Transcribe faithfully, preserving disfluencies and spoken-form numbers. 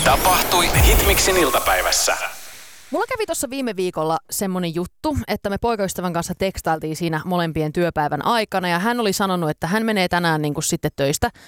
Tapahtui Hitmixin iltapäivässä. Mulla kävi tuossa viime viikolla semmonen juttu, että me poikaystävän kanssa tekstailtiin siinä molempien työpäivän aikana ja hän oli sanonut, että hän menee tänään niin kuin sitten töistä